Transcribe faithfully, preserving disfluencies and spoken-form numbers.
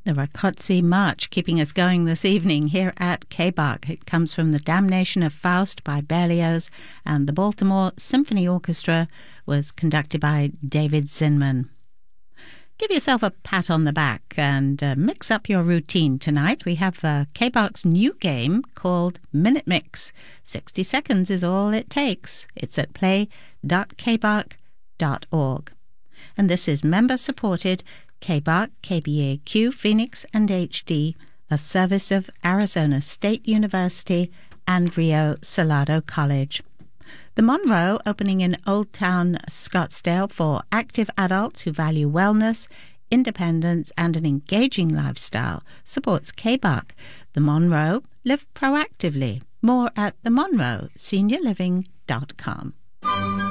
The Rakotsi March keeping us going this evening here at K-Bach. It comes from The Damnation of Faust by Berlioz, and the Baltimore Symphony Orchestra was conducted by David Zinman. Give yourself a pat on the back and uh, mix up your routine tonight. We have uh, K-Bach's new game called Minute Mix. sixty seconds is all it takes. It's at play dot k bach dot org. And this is member-supported K-Bach, K B A Q, Phoenix, and H D, a service of Arizona State University and Rio Salado College. The Monroe, opening in Old Town, Scottsdale, for active adults who value wellness, independence, and an engaging lifestyle, supports K-Bach. The Monroe, live proactively. More at the monroe senior living dot com.